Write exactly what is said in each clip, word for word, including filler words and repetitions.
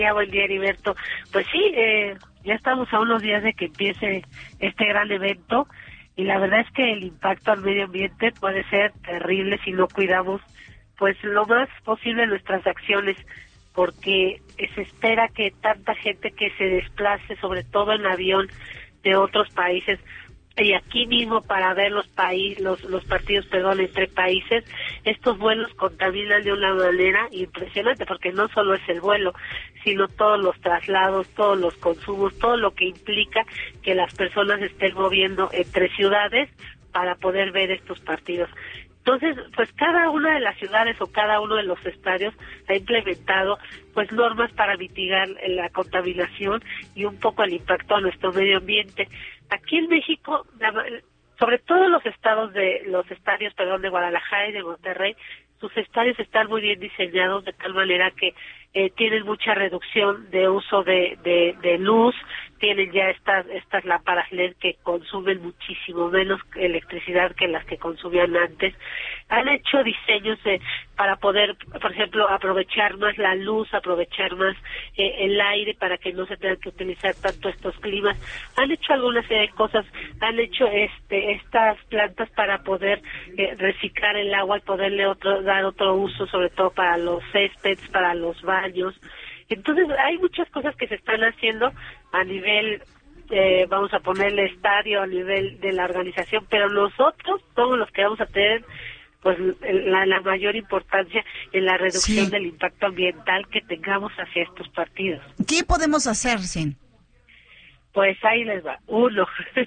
Buen día, Heriberto. Pues sí, eh, ya estamos a unos días de que empiece este gran evento y la verdad es que el impacto al medio ambiente puede ser terrible si no cuidamos pues lo más posible nuestras acciones, porque se espera que tanta gente que se desplace, sobre todo en avión, de otros países, y aquí mismo para ver los países, los, los partidos, perdón, entre países, estos vuelos contaminan de una manera impresionante, porque no solo es el vuelo, sino todos los traslados, todos los consumos, todo lo que implica que las personas estén moviendo entre ciudades para poder ver estos partidos. Entonces, pues cada una de las ciudades o cada uno de los estadios ha implementado pues normas para mitigar la contaminación y un poco el impacto a nuestro medio ambiente. Aquí en México, sobre todo los estados de los estadios, perdón, de Guadalajara y de Monterrey, sus estadios están muy bien diseñados de tal manera que eh, tienen mucha reducción de uso de, de, de luz, tienen ya estas estas lámparas L E D que consumen muchísimo menos electricidad que las que consumían antes. Han hecho diseños de, para poder, por ejemplo, aprovechar más la luz, aprovechar más eh, el aire para que no se tengan que utilizar tanto estos climas. Han hecho alguna serie de cosas, han hecho este estas plantas para poder eh, reciclar el agua y poderle otro dar otro uso, sobre todo para los céspedes, para los baños. Entonces hay muchas cosas que se están haciendo a nivel, eh, vamos a ponerle estadio, a nivel de la organización, pero nosotros somos los que vamos a tener pues la, la mayor importancia en la reducción sí. del impacto ambiental que tengamos hacia estos partidos. ¿Qué podemos hacer, Sin? Pues ahí les va. Uno,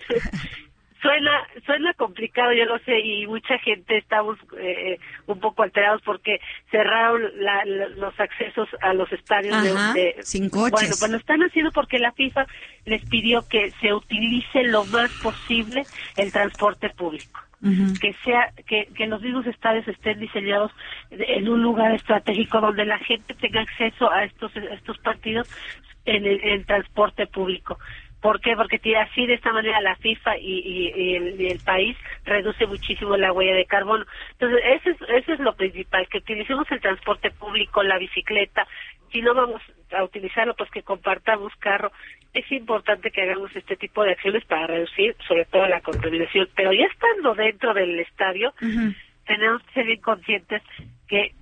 suena suena complicado, yo lo sé, y mucha gente estamos eh, un poco alterados porque cerraron la, la, los accesos a los estadios. Ajá, de, de sin coches. Bueno, pues lo están haciendo porque la FIFA les pidió que se utilice lo más posible el transporte público. Uh-huh. Que sea que, que los mismos estadios estén diseñados en un lugar estratégico donde la gente tenga acceso a estos a estos partidos en el, en el transporte público. ¿Por qué? Porque así de esta manera la FIFA y, y, y, el, y el país reduce muchísimo la huella de carbono. Entonces, eso es, eso es lo principal, que utilicemos el transporte público, la bicicleta. Si no vamos a utilizarlo, pues que compartamos carro. Es importante que hagamos este tipo de acciones para reducir, sobre todo, la contaminación. Pero ya estando dentro del estadio, uh-huh. tenemos que ser bien conscientes que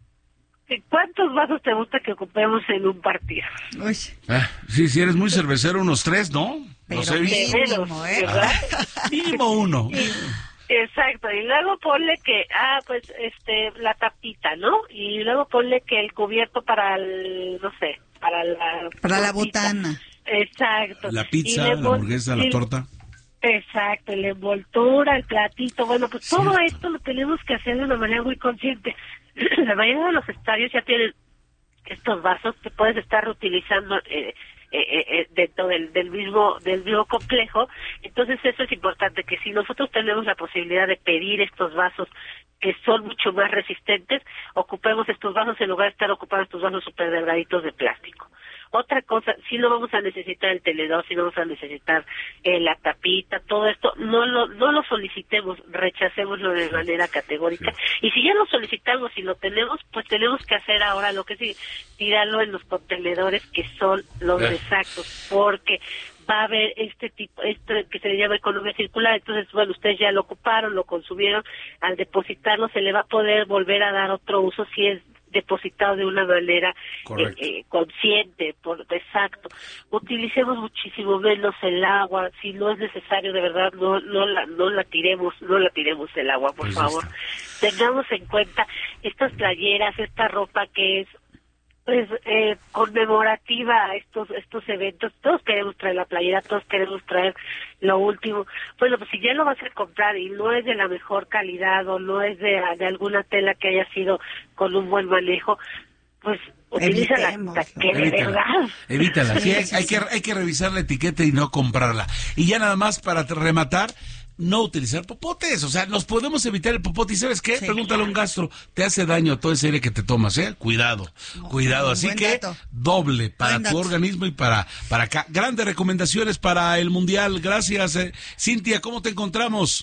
¿cuántos vasos te gusta que ocupemos en un partido? Uy. Ah, sí, si eres muy cervecero, unos tres, ¿no? Pero Los he visto. mínimo, ¿eh? ¿Verdad? Mínimo uno. Y, exacto, y luego ponle que, ah, pues, este, la tapita, ¿no? Y luego ponle que el cubierto para el, no sé, para la... Para la botana. Exacto. La pizza, la hamburguesa, la torta. Exacto, la envoltura, el platito, bueno, pues sí. Todo esto lo tenemos que hacer de una manera muy consciente. La mayoría de los estadios ya tienen estos vasos que puedes estar reutilizando eh, eh, eh, dentro del, del mismo del mismo complejo. Entonces eso es importante, que si nosotros tenemos la posibilidad de pedir estos vasos que son mucho más resistentes, ocupemos estos vasos en lugar de estar ocupando estos vasos súper delgaditos de plástico. Otra cosa, si no vamos a necesitar el tenedor, si no vamos a necesitar eh, la tapita, todo esto, no lo no lo solicitemos, rechacémoslo de manera categórica. Sí. Y si ya lo solicitamos y lo tenemos, pues tenemos que hacer ahora lo que sí, tirarlo en los contenedores que son los exactos, porque va a haber este tipo, esto que se le llama economía circular. Entonces, bueno, ustedes ya lo ocuparon, lo consumieron, al depositarlo se le va a poder volver a dar otro uso si es depositado de una manera eh, eh, consciente, por exacto. Utilicemos muchísimo menos el agua, si no es necesario, de verdad, no no la no la tiremos, no la tiremos el agua, por pues favor. Está. Tengamos en cuenta estas playeras, esta ropa que es pues eh, conmemorativa a estos estos eventos. Todos queremos traer la playera, todos queremos traer lo último. Bueno, pues si ya lo vas a comprar y no es de la mejor calidad o no es de, de alguna tela que haya sido con un buen manejo, pues utilízala, que de verdad. Evítala, sí, hay, hay, que, hay que revisar la etiqueta y no comprarla. Y ya nada más para rematar, no utilizar popotes, o sea, nos podemos evitar el popote. ¿Y sabes qué? Sí, pregúntale a un gastro, te hace daño todo ese aire que te tomas, ¿eh? Cuidado, no, cuidado. Así que dato. Doble para buen tu dato. Organismo y para para acá. Grandes recomendaciones para el Mundial. Gracias, eh. Cintia, ¿cómo te encontramos?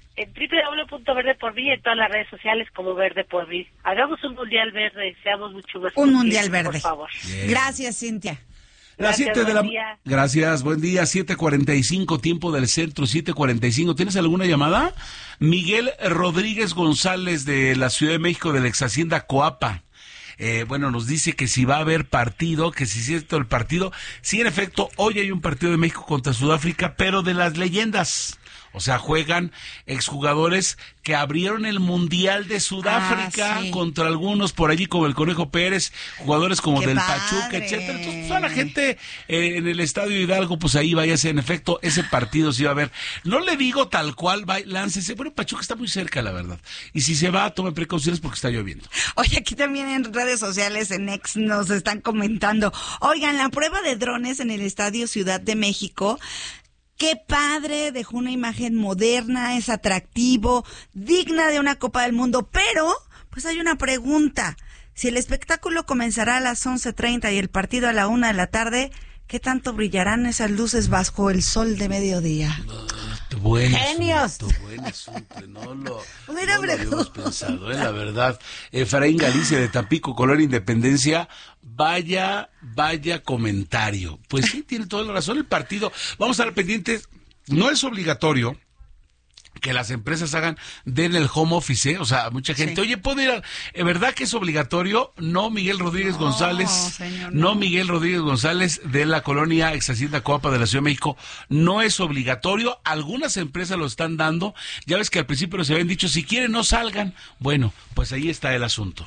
en doble u doble u doble u punto verde por mí y en todas las redes sociales como Verde por mí. Hagamos un mundial verde, seamos mucho más un mundial verde. Por favor. Bien. Gracias, Cintia. Las siete de la día. Gracias, buen día, siete cuarenta y cinco, tiempo del centro, siete cuarenta y cinco. ¿Tienes alguna llamada? Miguel Rodríguez González de la Ciudad de México, de la ex Hacienda Coapa. Eh, bueno, nos dice que si va a haber partido, que si es cierto el partido. Sí, en efecto, hoy hay un partido de México contra Sudáfrica, pero de las leyendas. O sea, juegan exjugadores que abrieron el Mundial de Sudáfrica ah, sí. contra algunos por allí, como el Conejo Pérez, jugadores como ¡Qué del padre! Pachuca, etcétera. Entonces, toda la gente eh, en el Estadio Hidalgo, pues ahí váyase. En efecto, ese partido se iba a ver. No le digo tal cual, va, láncese, pero Pachuca está muy cerca, la verdad. Y si se va, tome precauciones porque está lloviendo. Oye, aquí también en redes sociales, en X, nos están comentando. Oigan, la prueba de drones en el Estadio Ciudad de México... Qué padre, dejó una imagen moderna, es atractivo, digna de una Copa del Mundo, pero pues hay una pregunta. Si el espectáculo comenzará a las once treinta y el partido a la una de la tarde, ¿qué tanto brillarán esas luces bajo el sol de mediodía? Uh, buen ¡Genios! Asunto, buen asunto, no lo, no lo habíamos pensado, eh, la verdad. Efraín Galicia de Tampico, Color Independencia, vaya, vaya comentario. Pues sí, tiene toda la razón el partido. Vamos a estar pendientes, no es obligatorio que las empresas hagan, den el home office, ¿eh? O sea, mucha gente, sí. Oye, ¿puedo ir a...? ¿Es verdad que es obligatorio? No, Miguel Rodríguez no, González, señor, no. no, Miguel Rodríguez González de la colonia ex Hacienda Coapa de la Ciudad de México, no es obligatorio, algunas empresas lo están dando, ya ves que al principio se habían dicho, si quieren no salgan, bueno, pues ahí está el asunto.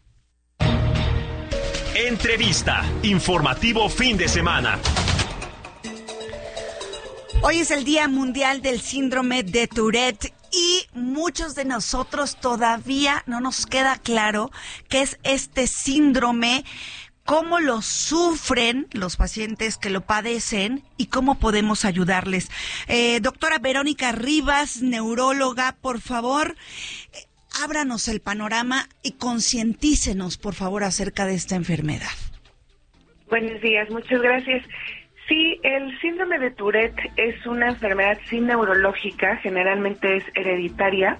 Entrevista, informativo fin de semana. Hoy es el Día Mundial del Síndrome de Tourette y muchos de nosotros todavía no nos queda claro qué es este síndrome, cómo lo sufren los pacientes que lo padecen y cómo podemos ayudarles. Eh, doctora Verónica Rivas, neuróloga, por favor, eh, ábranos el panorama y concientícenos, por favor, acerca de esta enfermedad. Buenos días, muchas gracias. Sí, el síndrome de Tourette es una enfermedad sí neurológica, generalmente es hereditaria,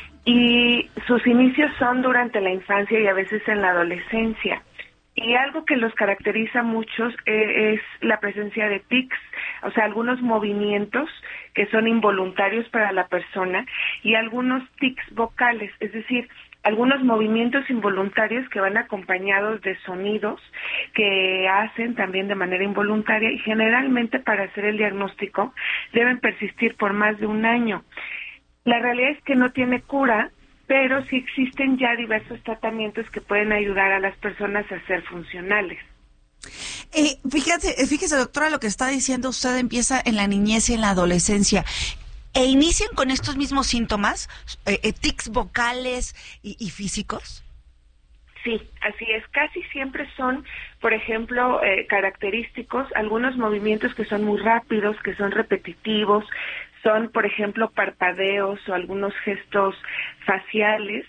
y sus inicios son durante la infancia y a veces en la adolescencia. Y algo que los caracteriza a muchos eh, es la presencia de tics, o sea, algunos movimientos que son involuntarios para la persona y algunos tics vocales, es decir, algunos movimientos involuntarios que van acompañados de sonidos que hacen también de manera involuntaria y generalmente para hacer el diagnóstico deben persistir por más de un año. La realidad es que no tiene cura, pero sí existen ya diversos tratamientos que pueden ayudar a las personas a ser funcionales. Eh, fíjate, fíjese, doctora, lo que está diciendo usted empieza en la niñez y en la adolescencia. ¿E inician con estos mismos síntomas, eh, eh, tics vocales y, y físicos? Sí, así es. Casi siempre son, por ejemplo, eh, característicos, algunos movimientos que son muy rápidos, que son repetitivos, son, por ejemplo, parpadeos o algunos gestos faciales,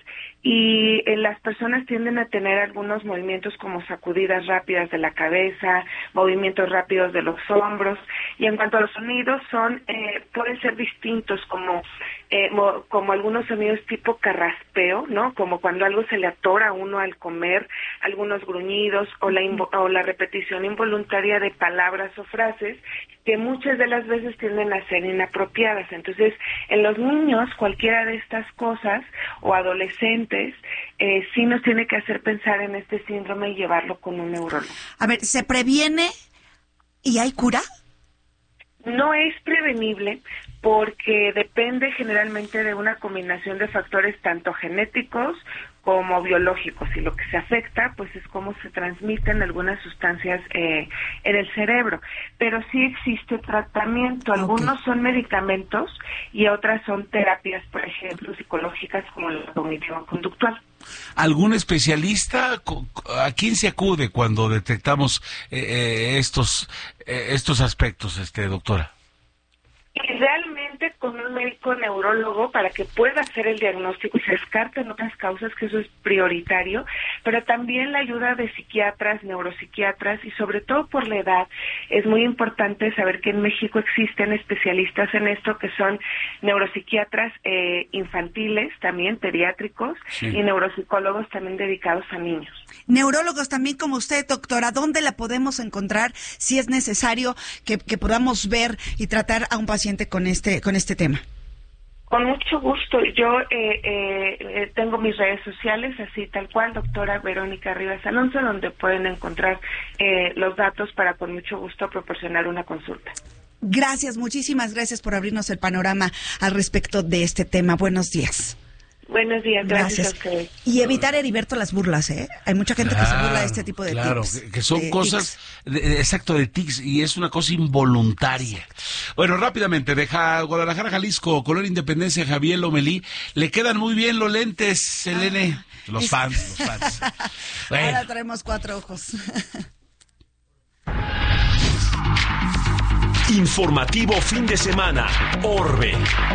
y eh, las personas tienden a tener algunos movimientos como sacudidas rápidas de la cabeza, movimientos rápidos de los hombros, y en cuanto a los sonidos son eh, pueden ser distintos, como eh, mo, como algunos sonidos tipo carraspeo, ¿no? Como cuando algo se le atora a uno al comer, algunos gruñidos o la invo, o la repetición involuntaria de palabras o frases que muchas de las veces tienden a ser inapropiadas. Entonces, en los niños, cualquiera de estas cosas, o adolescentes, eh, sí nos tiene que hacer pensar en este síndrome y llevarlo con un neurólogo. A ver, ¿se previene y hay cura? No es prevenible porque depende generalmente de una combinación de factores tanto genéticos como biológicos, y lo que se afecta pues es cómo se transmiten algunas sustancias eh, en el cerebro, pero sí existe tratamiento. Algunos okay. son medicamentos y otras son terapias, por ejemplo, psicológicas como la cognitivo-conductual. ¿Algún especialista? ¿A quién se acude cuando detectamos eh, estos eh, estos aspectos, este doctora? Y realmente consulte con un médico neurólogo para que pueda hacer el diagnóstico y se descarten otras causas, que eso es prioritario, pero también la ayuda de psiquiatras, neuropsiquiatras, y sobre todo por la edad. Es muy importante saber que en México existen especialistas en esto, que son neuropsiquiatras eh, infantiles, también pediátricos, sí, y neuropsicólogos también dedicados a niños. Neurólogos también como usted, doctora. ¿Dónde la podemos encontrar si es necesario que, que podamos ver y tratar a un paciente con este con este tema? Con mucho gusto. Yo eh, eh, tengo mis redes sociales, así tal cual, doctora Verónica Rivas Alonso, donde pueden encontrar eh, los datos para con mucho gusto proporcionar una consulta. Gracias, muchísimas gracias por abrirnos el panorama al respecto de este tema. Buenos días. Buenos días, gracias, gracias a ustedes. Y evitar, Heriberto, las burlas, ¿eh? Hay mucha gente claro, que se burla de este tipo de claro, tics. Claro, que son de cosas, de, exacto, de tics, y es una cosa involuntaria. Exacto. Bueno, rápidamente, de ja, Guadalajara, Jalisco, Color Independencia, Javier Lomelí, le quedan muy bien los lentes, Selene. Ah, los es... fans, los fans. Bueno. Ahora traemos cuatro ojos. Informativo fin de semana, Orbe.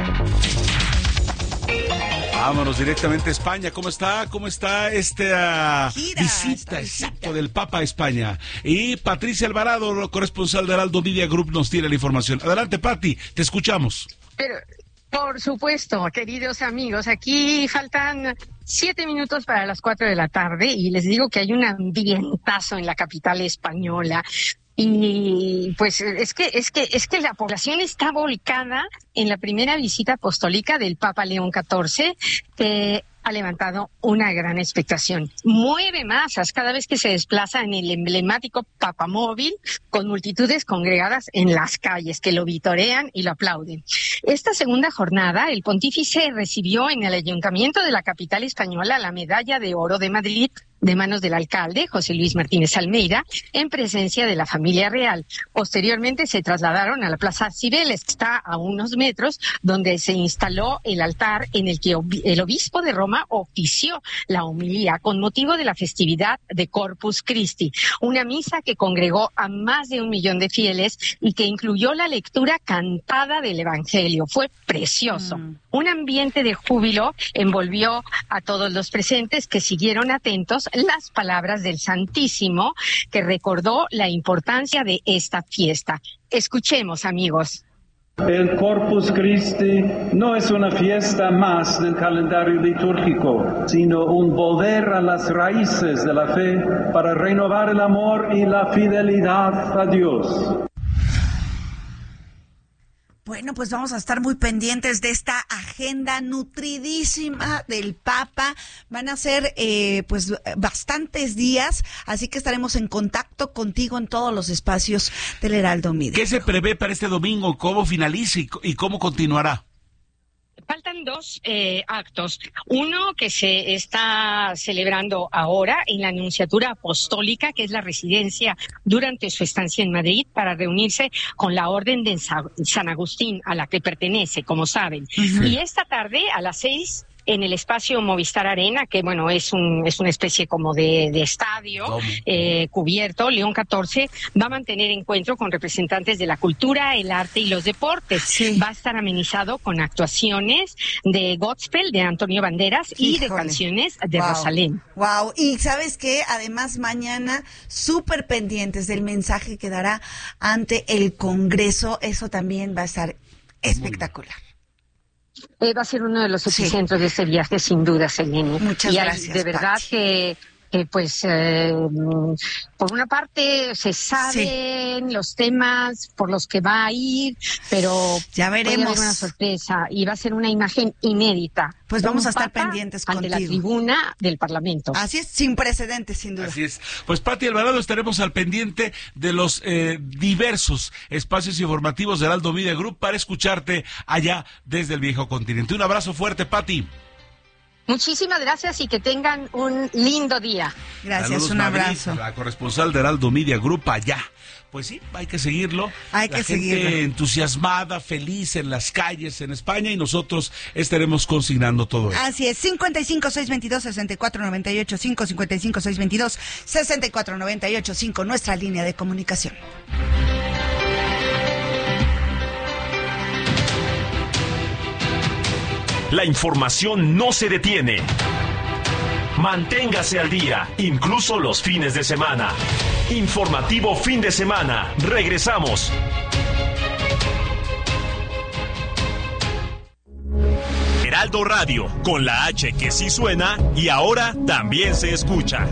Vámonos directamente a España. ¿Cómo está? ¿Cómo está esta Gira, visita, esta visita exacto del Papa a España? Y Patricia Alvarado, corresponsal de Heraldo Media Group, nos tiene la información. Adelante, Pati, te escuchamos. Pero, por supuesto, queridos amigos, aquí faltan siete minutos para las cuatro de la tarde y les digo que hay un ambientazo en la capital española. Y pues es que es que es que la población está volcada en la primera visita apostólica del Papa León catorce, que ha levantado una gran expectación. Mueve masas cada vez que se desplaza en el emblemático papamóvil, con multitudes congregadas en las calles que lo vitorean y lo aplauden. Esta segunda jornada, el pontífice recibió en el ayuntamiento de la capital española la medalla de oro de Madrid de manos del alcalde, José Luis Martínez Almeida, en presencia de la familia real. Posteriormente se trasladaron a la Plaza Cibeles, que está a unos metros, donde se instaló el altar en el que el obispo de Roma ofició la homilía con motivo de la festividad de Corpus Christi, una misa que congregó a más de un millón de fieles y que incluyó la lectura cantada del Evangelio. Fue precioso. Mm. Un ambiente de júbilo envolvió a todos los presentes, que siguieron atentos las palabras del Santísimo, que recordó la importancia de esta fiesta. Escuchemos, amigos. El Corpus Christi no es una fiesta más del calendario litúrgico, sino un volver a las raíces de la fe para renovar el amor y la fidelidad a Dios. Bueno, pues vamos a estar muy pendientes de esta agenda nutridísima del Papa. Van a ser eh, pues bastantes días, así que estaremos en contacto contigo en todos los espacios del Heraldo Media. ¿Qué se prevé para este domingo? ¿Cómo finaliza y, y cómo continuará? Faltan dos eh, actos. Uno que se está celebrando ahora en la Nunciatura Apostólica, que es la residencia durante su estancia en Madrid, para reunirse con la Orden de San Agustín, a la que pertenece, como saben. Uh-huh. Y esta tarde, a las seis, en el espacio Movistar Arena, que bueno, es un es una especie como de, de estadio eh, cubierto, León catorce va a mantener encuentro con representantes de la cultura, el arte y los deportes. Sí. Va a estar amenizado con actuaciones de gospel de Antonio Banderas y Híjole. de canciones de wow. Rosalén. Wow, y ¿sabes qué? Además, mañana súper pendientes del mensaje que dará ante el Congreso. Eso también va a estar espectacular. Eh, va a ser uno de los epicentros sí. de este viaje, sin duda, Selene. Muchas y gracias, hay, de verdad Pati. que, que pues, eh, por una parte se saben sí. los temas por los que va a ir, pero ya veremos. Puede haber una sorpresa y va a ser una imagen inédita. Pues vamos a estar pendientes ante contigo. la tribuna del Parlamento. Así es, sin precedentes, sin duda. Así es. Pues, Pati Alvarado, estaremos al pendiente de los eh, diversos espacios informativos de Heraldo Media Group para escucharte allá desde el viejo continente. Un abrazo fuerte, Pati. Muchísimas gracias y que tengan un lindo día. Gracias, Saludos, un Madrid, abrazo. La corresponsal de Heraldo Media Group allá. Pues sí, hay que seguirlo. Hay que la gente seguirlo. entusiasmada, feliz en las calles en España y nosotros estaremos consignando todo eso. Así es, cincuenta y cinco, seiscientos veintidós, sesenta y cuatro noventa y ocho, cinco, cincuenta y cinco, seiscientos veintidós, sesenta y cuatro noventa y ocho, cinco, nuestra línea de comunicación. la información no se detiene. Manténgase al día, incluso los fines de semana. Informativo Fin de Semana. Regresamos. Heraldo Radio, con la H que sí suena y ahora también se escucha.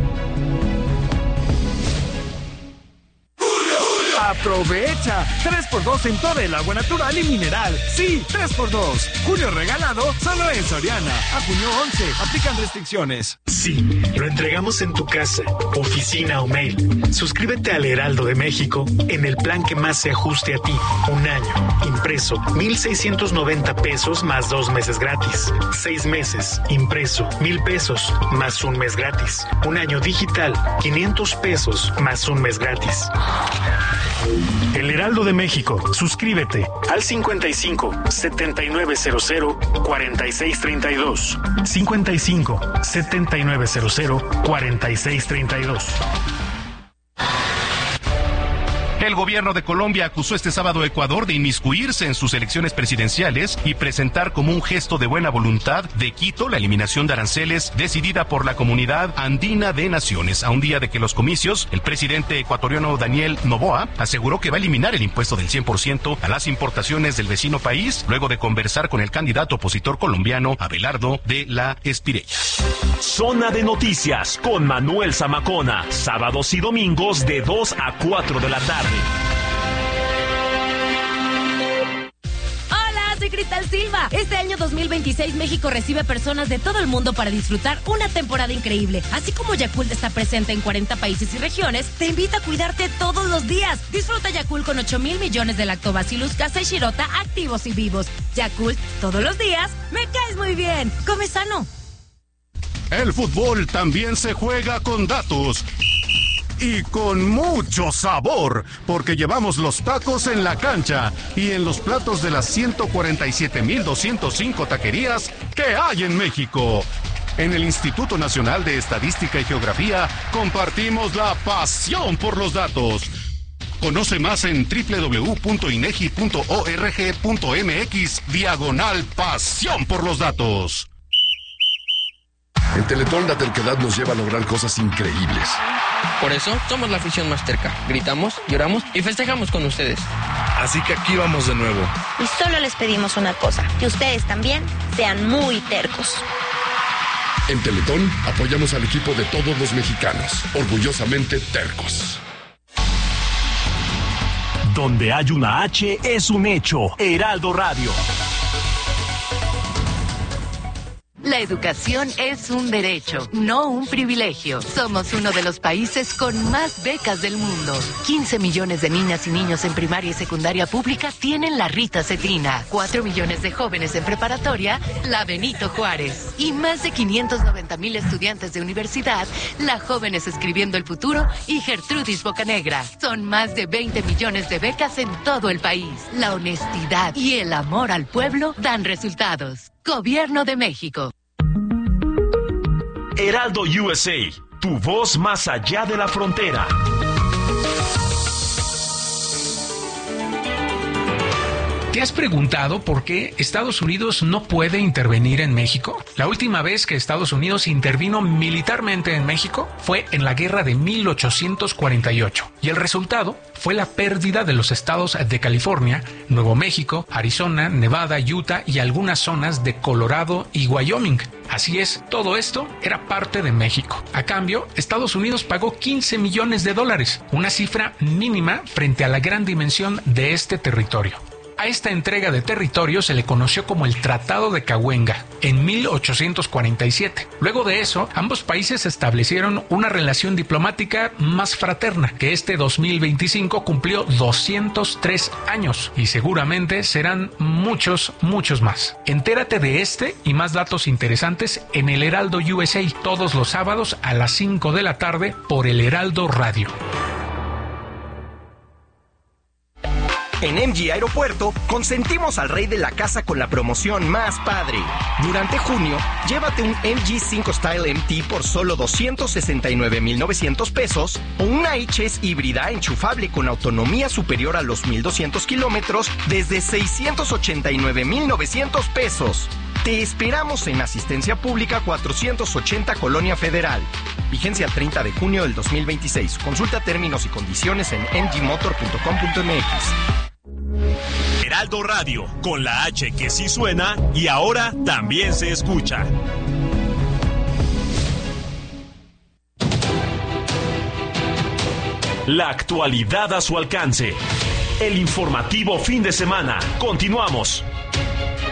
¡Aprovecha! tres por dos en toda el agua natural y mineral. Sí, tres por dos. Julio regalado solo en Soriana. A junio once. Aplican restricciones. Sí, lo entregamos en tu casa, oficina o mail. Suscríbete al Heraldo de México en el plan que más se ajuste a ti. Un año, impreso, mil seiscientos noventa pesos más dos meses gratis. Seis meses, impreso, mil pesos más un mes gratis. Un año digital, quinientos pesos más un mes gratis. El Heraldo de México. Suscríbete al cincuenta y cinco, setenta y nueve cero cero, cuarenta y seis treinta y dos. cincuenta y cinco, setenta y nueve cero cero, cuarenta y seis treinta y dos. El gobierno de Colombia acusó este sábado a Ecuador de inmiscuirse en sus elecciones presidenciales y presentar como un gesto de buena voluntad de Quito la eliminación de aranceles decidida por la Comunidad Andina de Naciones. A un día de que los comicios, el presidente ecuatoriano Daniel Noboa aseguró que va a eliminar el impuesto del cien por ciento a las importaciones del vecino país, luego de conversar con el candidato opositor colombiano Abelardo de la Espirella. Zona de Noticias con Manuel Zamacona, sábados y domingos de dos a cuatro de la tarde. Hola, soy Cristal Silva. Este año dos mil veintiséis México recibe personas de todo el mundo para disfrutar una temporada increíble. Así como Yakult está presente en cuarenta países y regiones, te invita a cuidarte todos los días. Disfruta Yakult con ocho mil millones de Lactobacillus casei shirota activos y vivos. Yakult, todos los días, me caes muy bien. Come sano. El fútbol también se juega con datos. Y con mucho sabor, porque llevamos los tacos en la cancha y en los platos de las ciento cuarenta y siete mil doscientos cinco taquerías que hay en México. En el Instituto Nacional de Estadística y Geografía compartimos la pasión por los datos. Conoce más en doble u doble u doble u punto inegi punto org punto mx diagonal pasión por los datos. En Teletón la terquedad nos lleva a lograr cosas increíbles. Por eso somos la afición más terca. Gritamos, lloramos y festejamos con ustedes. Así que aquí vamos de nuevo. Y solo les pedimos una cosa, que ustedes también sean muy tercos. En Teletón apoyamos al equipo de todos los mexicanos, orgullosamente tercos. Donde hay una H es un hecho. Heraldo Radio. La educación es un derecho, no un privilegio. Somos uno de los países con más becas del mundo. quince millones de niñas y niños en primaria y secundaria pública tienen la Rita Cetina. cuatro millones de jóvenes en preparatoria, la Benito Juárez. Y más de quinientos noventa mil estudiantes de universidad, la Jóvenes Escribiendo el Futuro y Gertrudis Bocanegra. Son más de veinte millones de becas en todo el país. La honestidad y el amor al pueblo dan resultados. Gobierno de México. Heraldo U S A, tu voz más allá de la frontera. ¿Te has preguntado por qué Estados Unidos no puede intervenir en México? La última vez que Estados Unidos intervino militarmente en México fue en la guerra de mil ochocientos cuarenta y ocho, y el resultado fue la pérdida de los estados de California, Nuevo México, Arizona, Nevada, Utah y algunas zonas de Colorado y Wyoming. Así es, todo esto era parte de México. A cambio, Estados Unidos pagó quince millones de dólares, una cifra mínima frente a la gran dimensión de este territorio. A esta entrega de territorio se le conoció como el Tratado de Cahuenga en mil ochocientos cuarenta y siete. Luego de eso, ambos países establecieron una relación diplomática más fraterna, que este dos mil veinticinco cumplió doscientos tres años y seguramente serán muchos, muchos más. Entérate de este y más datos interesantes en el Heraldo U S A todos los sábados a las cinco de la tarde por el Heraldo Radio. En M G Aeropuerto, consentimos al rey de la casa con la promoción más padre. Durante junio, llévate un M G cinco Style M T por solo doscientos sesenta y nueve mil novecientos pesos o una H S híbrida enchufable con autonomía superior a los mil doscientos kilómetros desde seiscientos ochenta y nueve mil novecientos pesos. Te esperamos en Asistencia Pública cuatrocientos ochenta Colonia Federal. Vigencia el treinta de junio del dos mil veintiséis. Consulta términos y condiciones en m g motor punto com punto m x. Heraldo Radio, con la H que sí suena y ahora también se escucha. La actualidad a su alcance. El informativo fin de semana. Continuamos.